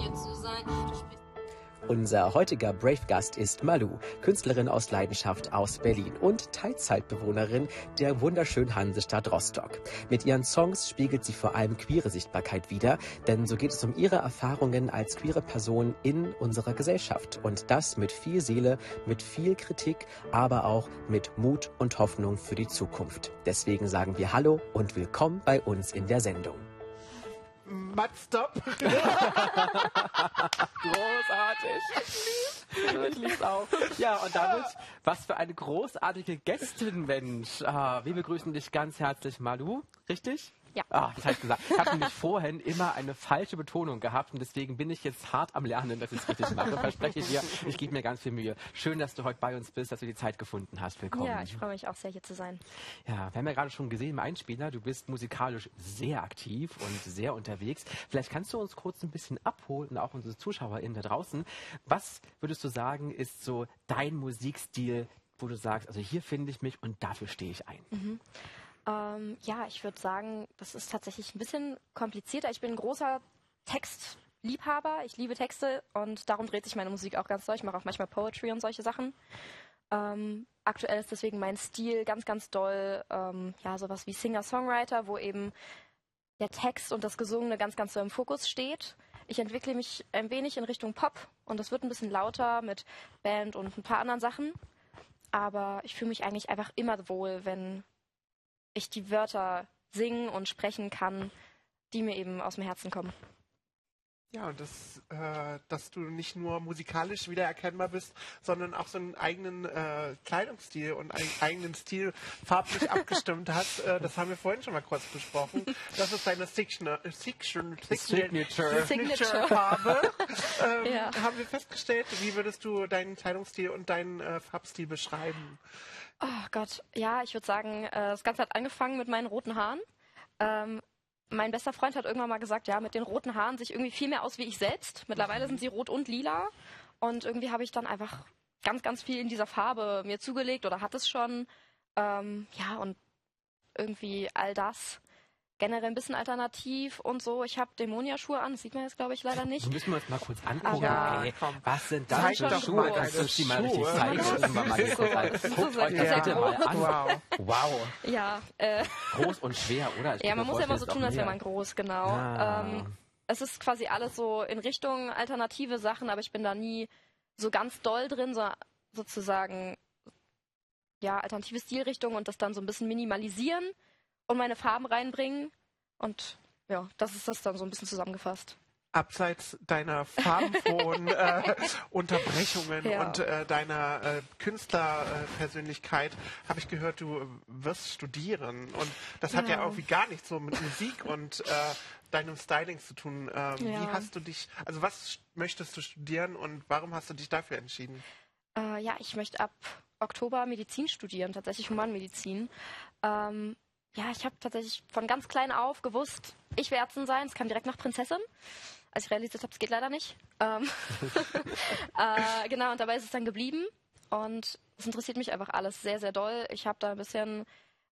hier zu sein. Unser heutiger Brave-Gast ist Malou, Künstlerin aus Leidenschaft aus Berlin und Teilzeitbewohnerin der wunderschönen Hansestadt Rostock. Mit ihren Songs spiegelt sie vor allem queere Sichtbarkeit wider, denn so geht es um ihre Erfahrungen als queere Person in unserer Gesellschaft. Und das mit viel Seele, mit viel Kritik, aber auch mit Mut und Hoffnung für die Zukunft. Deswegen sagen wir Hallo und willkommen bei uns in der Sendung. Stop. Großartig. Ich lieb's auch. Ja, und damit, was für eine großartige Gästin, Mensch. Wir begrüßen dich ganz herzlich, Malou. Richtig? Ja. Das heißt gesagt. Ich habe nämlich vorhin immer eine falsche Betonung gehabt und deswegen bin ich jetzt hart am Lernen, dass ich es richtig mache. Verspreche dir, ich gebe mir ganz viel Mühe. Schön, dass du heute bei uns bist, dass du die Zeit gefunden hast. Willkommen. Ja, ich freue mich auch sehr, hier zu sein. Ja, wir haben ja gerade schon gesehen im Einspieler, du bist musikalisch sehr aktiv und sehr unterwegs. Vielleicht kannst du uns kurz ein bisschen abholen, auch unsere ZuschauerInnen da draußen. Was würdest du sagen, ist so dein Musikstil, wo du sagst, also hier finde ich mich und dafür stehe ich ein? Ja, ich würde sagen, das ist tatsächlich ein bisschen komplizierter. Ich bin ein großer Textliebhaber. Ich liebe Texte und darum dreht sich meine Musik auch ganz doll. Ich mache auch manchmal Poetry und solche Sachen. Aktuell ist deswegen mein Stil ganz, ganz doll, ja, sowas wie Singer-Songwriter, wo eben der Text und das Gesungene ganz, ganz so im Fokus steht. Ich entwickle mich ein wenig in Richtung Pop und das wird ein bisschen lauter mit Band und ein paar anderen Sachen. Aber ich fühle mich eigentlich einfach immer wohl, wenn ich die Wörter singen und sprechen kann, die mir eben aus dem Herzen kommen. Ja, und dass du nicht nur musikalisch wiedererkennbar bist, sondern auch so einen eigenen Kleidungsstil und einen eigenen Stil farblich abgestimmt hast. Das haben wir vorhin schon mal kurz besprochen. Das ist deine Signature-Farbe. Ja. Haben wir festgestellt. Wie würdest du deinen Kleidungsstil und deinen Farbstil beschreiben? Oh Gott, ja, ich würde sagen, das Ganze hat angefangen mit meinen roten Haaren. Mein bester Freund hat irgendwann mal gesagt, ja, mit den roten Haaren sehe ich irgendwie viel mehr aus wie ich selbst. Mittlerweile sind sie rot und lila. Und irgendwie habe ich dann einfach ganz, ganz viel in dieser Farbe mir zugelegt oder hatte es schon. Ja, und irgendwie all das. Generell ein bisschen alternativ und so. Ich habe Dämonia-Schuhe an, das sieht man jetzt, glaube ich, leider nicht. Die müssen wir uns mal kurz angucken. Ja, ey. komm. Was sind das Zeig für doch Schuhe? mal Kannst du deine uns die mal richtig Schuhe. zeigen? Guckt euch das bitte mal an. Wow. Ja, Groß und schwer, oder? ja, man muss ja immer so tun, als wäre man groß, genau. Ah. Es ist quasi alles so in Richtung alternative Sachen, aber ich bin da nie so ganz doll drin, so sozusagen, ja, alternative Stilrichtung und das dann so ein bisschen minimalisieren und meine Farben reinbringen. Und ja, das ist das dann so ein bisschen zusammengefasst. Abseits deiner farbenfrohen Unterbrechungen Ja. und deiner Künstlerpersönlichkeit habe ich gehört, du wirst studieren. Und das hat ja Ja. irgendwie gar nichts so mit Musik und deinem Styling zu tun. Wie hast du dich, also was möchtest du studieren und warum hast du dich dafür entschieden? Ja, ich möchte ab Oktober Medizin studieren, tatsächlich Humanmedizin. Ja, ich habe tatsächlich von ganz klein auf gewusst, ich will Ärztin sein. Es kam direkt nach Prinzessin, als ich realisiert habe, es geht leider nicht. Genau, und dabei ist es dann geblieben. Und es interessiert mich einfach alles sehr, sehr doll. Ich habe da ein bisschen,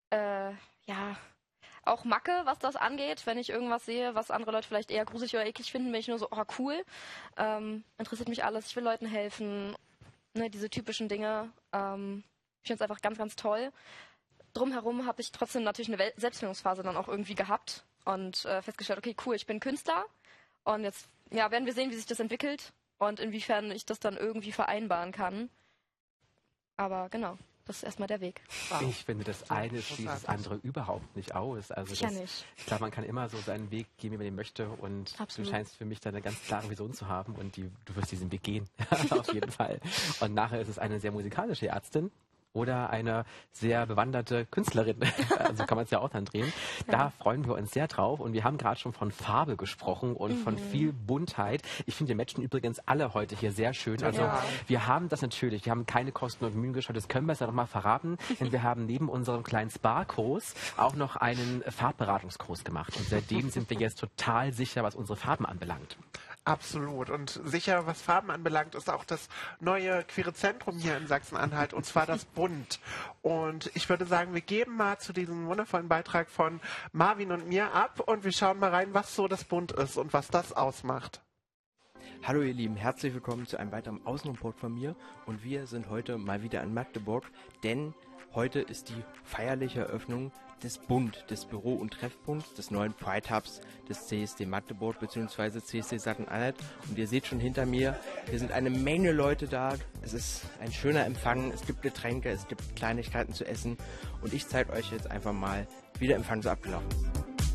ja, auch Macke, was das angeht. Wenn ich irgendwas sehe, was andere Leute vielleicht eher gruselig oder eklig finden, bin ich nur so, oh cool. Interessiert mich alles. Ich will Leuten helfen. Ne, diese typischen Dinge. Ich finde es einfach ganz, ganz toll. Drumherum habe ich trotzdem natürlich eine Selbstfindungsphase dann auch irgendwie gehabt und festgestellt, okay, cool, ich bin Künstler und jetzt ja, werden wir sehen, wie sich das entwickelt und inwiefern ich das dann irgendwie vereinbaren kann. Aber genau, das ist erstmal der Weg. Ich finde, das eine schließt das andere überhaupt nicht aus. Also Sicher nicht. Ich glaube, man kann immer so seinen Weg gehen, wie man den möchte. Und Absolut. du scheinst für mich da eine ganz klare Vision zu haben und du wirst diesen Weg gehen. Auf jeden Fall. Und nachher ist es eine sehr musikalische Ärztin. Oder eine sehr bewanderte Künstlerin. Also kann man es ja auch dann drehen. Da freuen wir uns sehr drauf. Und wir haben gerade schon von Farbe gesprochen und von viel Buntheit. Ich finde, wir matchen übrigens alle heute hier sehr schön. Also wir haben das natürlich. Wir haben keine Kosten und Mühen geschaut. Das können wir es ja noch mal verraten. Denn wir haben neben unserem kleinen Spa-Kurs auch noch einen Farbberatungskurs gemacht. Und seitdem sind wir jetzt total sicher, was unsere Farben anbelangt. Absolut. Und sicher, was Farben anbelangt, ist auch das neue queere Zentrum hier in Sachsen-Anhalt, und zwar das Bunt. Und ich würde sagen, wir geben mal zu diesem wundervollen Beitrag von Marvin und mir ab und wir schauen mal rein, was so das Bunt ist und was das ausmacht. Hallo ihr Lieben, herzlich willkommen zu einem weiteren Außenreport von mir und wir sind heute mal wieder in Magdeburg, denn heute ist die feierliche Eröffnung des Bund, des Büro- und Treffpunkts, des neuen Pride Hubs des CSD Magdeburg bzw. CSD Sachsen-Anhalt und ihr seht schon hinter mir, hier sind eine Menge Leute da, es ist ein schöner Empfang, es gibt Getränke, es gibt Kleinigkeiten zu essen und ich zeige euch jetzt einfach mal, wie der Empfang so abgelaufen ist.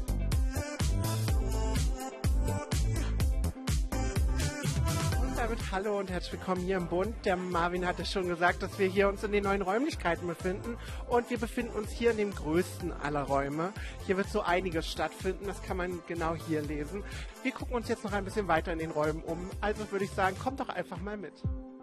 Damit hallo und herzlich willkommen hier im Bund. Der Marvin hatte schon gesagt, dass wir hier uns in den neuen Räumlichkeiten befinden und wir befinden uns hier in dem größten aller Räume. Hier wird so einiges stattfinden, das kann man genau hier lesen. Wir gucken uns jetzt noch ein bisschen weiter in den Räumen um, also würde ich sagen, kommt doch einfach mal mit.